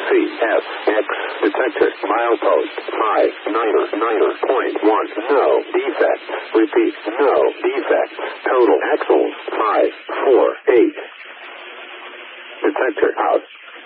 CSX detector. Milepost 599.1. No defects. Repeat, no defects. Total axles 548. Detector out.